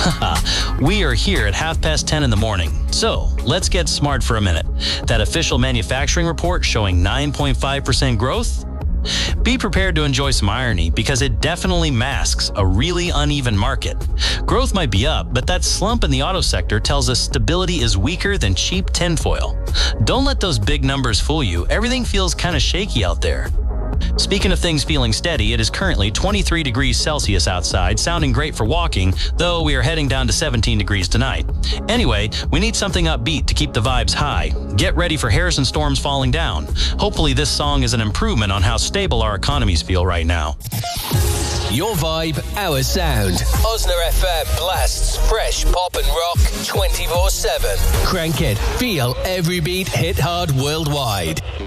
We are here at 10:30 in the morning. So, let's get smart for a minute. That official manufacturing report showing 9.5% growth? Be prepared to enjoy some irony because it definitely masks a really uneven market. Growth might be up, but that slump in the auto sector tells us stability is weaker than cheap tinfoil. Don't let those big numbers fool you. Everything feels kind of shaky out there. Speaking of things feeling steady, it is currently 23 degrees Celsius outside, sounding great for walking, though we are heading down to 17 degrees tonight. Anyway, we need something upbeat to keep the vibes high. Get ready for Harrison Storms falling down. Hopefully this song is an improvement on how stable our economies feel right now. Your vibe, our sound. Osner FM blasts fresh pop and rock 24/7. Crank it, feel every beat hit hard worldwide.